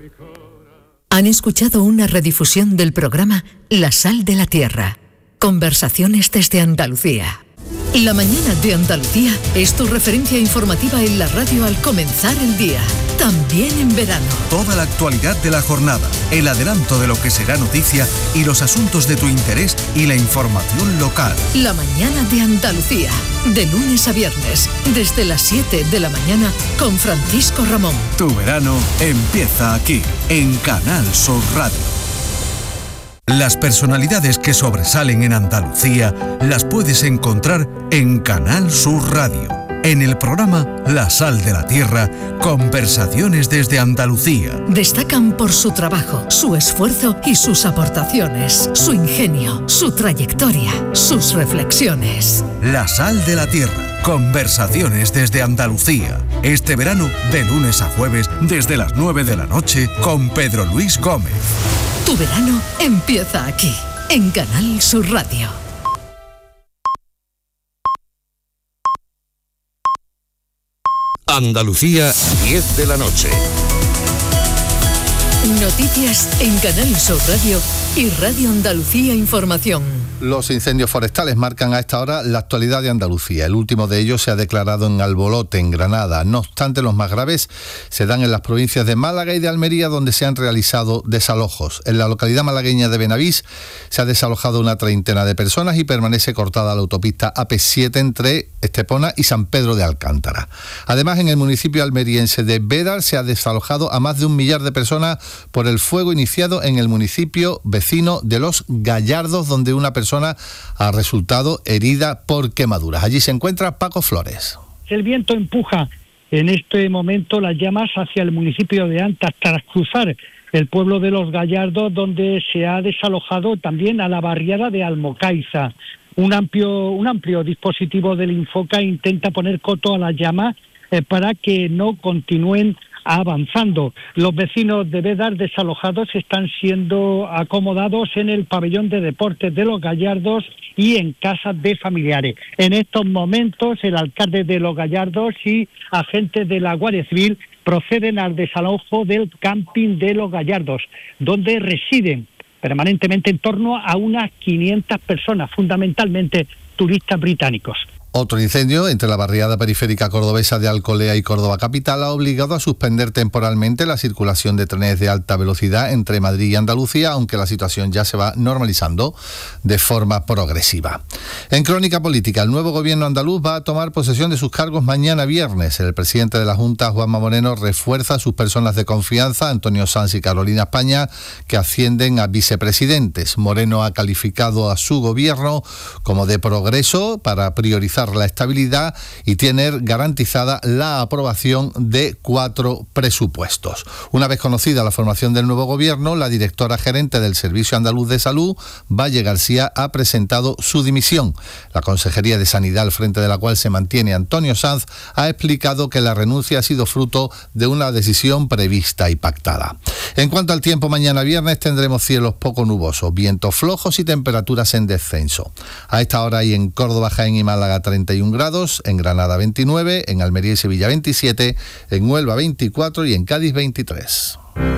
Han escuchado una redifusión del programa La Sal de la Tierra. Conversaciones desde Andalucía. La mañana de Andalucía es tu referencia informativa en la radio al comenzar el día. También en verano. Toda la actualidad de la jornada, el adelanto de lo que será noticia y los asuntos de tu interés y la información local. La mañana de Andalucía, de lunes a viernes, desde las 7 de la mañana con Francisco Ramón. Tu verano empieza aquí, en Canal Sur Radio. Las personalidades que sobresalen en Andalucía las puedes encontrar en Canal Sur Radio. En el programa La Sal de la Tierra, conversaciones desde Andalucía. Destacan por su trabajo, su esfuerzo y sus aportaciones, su ingenio, su trayectoria, sus reflexiones. La Sal de la Tierra, conversaciones desde Andalucía. Este verano, de lunes a jueves, desde las 9 de la noche, con Pedro Luis Gómez. Tu verano empieza aquí, en Canal Sur Radio. Andalucía, 10 de la noche. Noticias en Canal Sur Radio y Radio Andalucía Información. Los incendios forestales marcan a esta hora la actualidad de Andalucía. El último de ellos se ha declarado en Albolote, en Granada. No obstante, los más graves se dan en las provincias de Málaga y de Almería, donde se han realizado desalojos. En la localidad malagueña de Benavís se ha desalojado una treintena de personas y permanece cortada la autopista AP7 entre Estepona y San Pedro de Alcántara. Además, en el municipio almeriense de Bédar se ha desalojado a más de 1 millar de personas por el fuego iniciado en el municipio vecino de Los Gallardos, donde una persona ha resultado herida por quemaduras. Allí se encuentra Paco Flores. El viento empuja en este momento las llamas hacia el municipio de Antas tras cruzar el pueblo de Los Gallardos, donde se ha desalojado también a la barriada de Almocaiza. Un amplio dispositivo del Infoca intenta poner coto a las llamas para que no continúen avanzando. Los vecinos de Bédar desalojados están siendo acomodados en el pabellón de deportes de Los Gallardos y en casas de familiares. En estos momentos, el alcalde de Los Gallardos y agentes de la Guardia Civil proceden al desalojo del camping de Los Gallardos, donde residen permanentemente en torno a unas 500 personas, fundamentalmente turistas británicos. Otro incendio entre la barriada periférica cordobesa de Alcolea y Córdoba capital ha obligado a suspender temporalmente la circulación de trenes de alta velocidad entre Madrid y Andalucía, aunque la situación ya se va normalizando de forma progresiva. En crónica política, el nuevo gobierno andaluz va a tomar posesión de sus cargos mañana viernes. El presidente de la Junta, Juanma Moreno, refuerza a sus personas de confianza, Antonio Sanz y Carolina España, que ascienden a vicepresidentes. Moreno ha calificado a su gobierno como de progreso para priorizar la estabilidad y tener garantizada la aprobación de 4 presupuestos. Una vez conocida la formación del nuevo gobierno, la directora gerente del Servicio Andaluz de Salud, Valle García, ha presentado su dimisión. La Consejería de Sanidad, al frente de la cual se mantiene Antonio Sanz, ha explicado que la renuncia ha sido fruto de una decisión prevista y pactada. En cuanto al tiempo, mañana viernes tendremos cielos poco nubosos, vientos flojos y temperaturas en descenso. A esta hora hay en Córdoba, Jaén y Málaga 31 grados, en Granada 29, en Almería y Sevilla 27, en Huelva 24 y en Cádiz 23.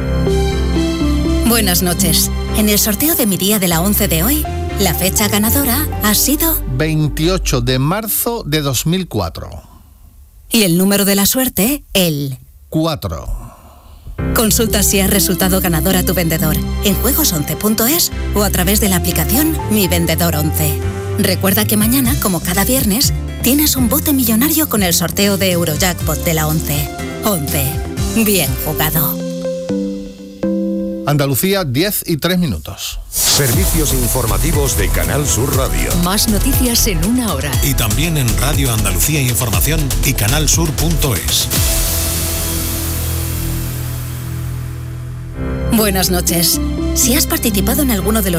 Buenas noches. En el sorteo de mi día de la 11 de hoy, la fecha ganadora ha sido 28 de marzo de 2004. Y el número de la suerte, el 4. Consulta si has resultado ganador a tu vendedor en juegos11.es o a través de la aplicación Mi Vendedor 11. Recuerda que mañana, como cada viernes, tienes un bote millonario con el sorteo de Eurojackpot de la 11. 11. Bien jugado. Andalucía, 10:03. Servicios informativos de Canal Sur Radio. Más noticias en una hora. Y también en Radio Andalucía Información y canalsur.es. Buenas noches. Si has participado en alguno de los